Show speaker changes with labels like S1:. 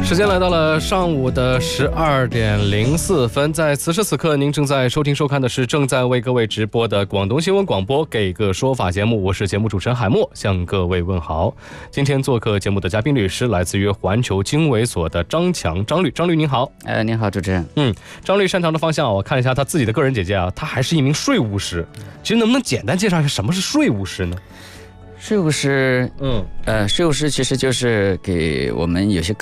S1: 时间来到了上午的12:04，在此时此刻，您正在收听收看的是正在为各位直播的广东新闻广播给个说法节目，我是节目主持人海默，向各位问好。今天做客节目的嘉宾律师来自于环球经纬所的张强，张律您好。
S2: 您好，主持人。
S1: 张律擅长的方向我看了一下他自己的个人简介啊，他还是一名税务师。其实能不能简单介绍一下什么是税务师呢？
S2: 税务师，税务师其实就是给我们有些